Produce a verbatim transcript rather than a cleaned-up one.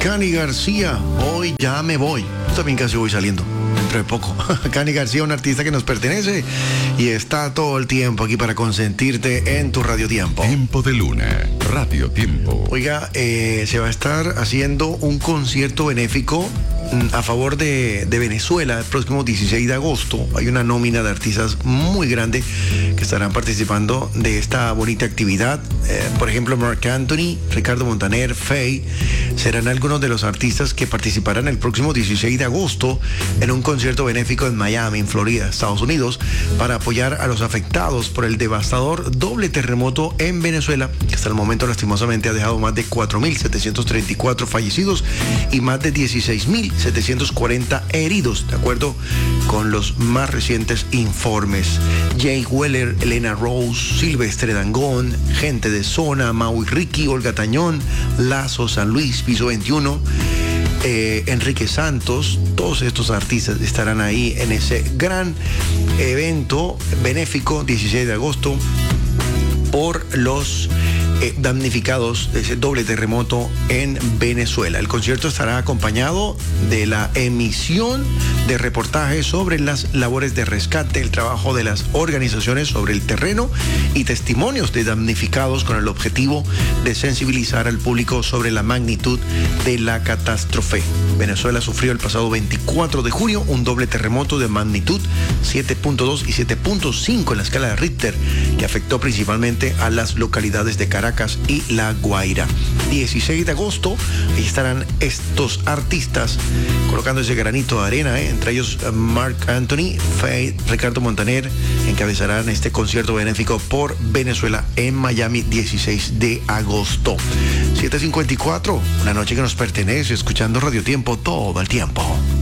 Cani García, hoy ya me voy. Yo también casi voy saliendo, dentro de poco. Cani García, un artista que nos pertenece y está todo el tiempo aquí para consentirte en tu Radio Tiempo. Tiempo de Luna, Radio Tiempo. Oiga, eh, se va a estar haciendo un concierto benéfico a favor de, de Venezuela el próximo dieciséis de agosto. Hay una nómina de artistas muy grande que estarán participando de esta bonita actividad. Eh, por ejemplo, Marc Anthony, Ricardo Montaner, Faye serán algunos de los artistas que participarán el próximo dieciséis de agosto en un concierto benéfico en Miami, en Florida, Estados Unidos, para apoyar a los afectados por el devastador doble terremoto en Venezuela, que hasta el momento lastimosamente ha dejado más de cuatro mil setecientos treinta y cuatro fallecidos y más de dieciséis mil setecientos cuarenta heridos, de acuerdo con los más recientes informes. Jay Weller, Elena Rose, Silvestre Dangond, Gente de Zona, Maui Ricky, Olga Tañón, Lazo, San Luis, Piso veintiuno, eh, Enrique Santos, todos estos artistas estarán ahí en ese gran evento benéfico dieciséis de agosto por los Eh, damnificados de ese doble terremoto en Venezuela. El concierto estará acompañado de la emisión de reportajes sobre las labores de rescate, el trabajo de las organizaciones sobre el terreno y testimonios de damnificados con el objetivo de sensibilizar al público sobre la magnitud de la catástrofe. Venezuela sufrió el pasado veinticuatro de junio un doble terremoto de magnitud siete punto dos y siete punto cinco en la escala de Richter, que afectó principalmente a las localidades de Caracas y La Guaira. dieciséis de agosto, ahí estarán estos artistas colocando ese granito de arena, ¿eh? Entre ellos Marc Anthony, Faye, Ricardo Montaner, encabezarán este concierto benéfico por Venezuela en Miami, dieciséis de agosto. siete cincuenta y cuatro, una noche que nos pertenece, escuchando Radio Tiempo todo el tiempo.